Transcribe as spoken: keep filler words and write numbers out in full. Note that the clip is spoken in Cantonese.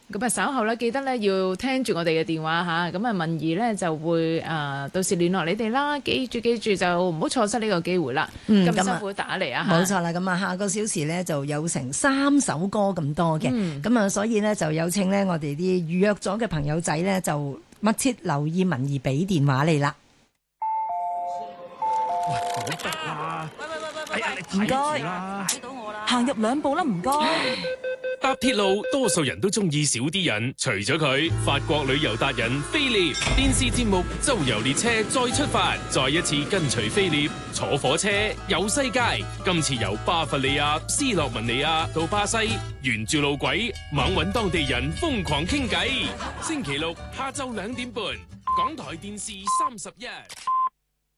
咁啊稍後咧記得咧要聽住我哋嘅電話嚇，咁啊文儀咧就會誒、呃、到時聯絡你哋啦，記住記住就唔好錯失呢個機會啦。 嗯， 咁辛苦打嚟啊嚇， 冇錯啦。咁啊下個小時咧就有成三首歌咁多嘅，咁啊、嗯、所以咧就有請咧我哋啲預約咗嘅朋友仔咧就密切留意文儀俾電話嚟啦。 喂，好得啦！ 喂喂喂喂喂， 唔該， 睇到我啦， 行入兩步啦，唔該。 搭鐵路，多數人都中意少啲人，除咗佢，法國旅遊達人菲臘電視節目《周遊列車》再出發，再一次跟隨菲臘坐火車遊世界。今次由巴伐利亞、斯洛文尼亞到巴西，沿住路軌猛搵當地人瘋狂傾偈。星期六下晝兩點半，港台電視三十一。